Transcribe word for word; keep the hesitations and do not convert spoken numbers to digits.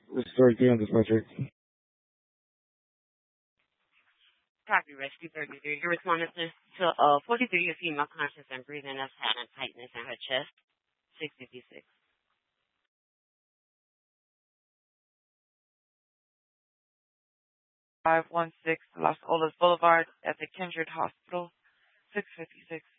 Restore again, dispatcher. Copy, rescue thirty-three. You responded to, to uh, forty-three, a female conscious and breathing that's having tightness in her chest. six fifty-six. five one six Las Olas Boulevard at the Kindred Hospital, six fifty-six.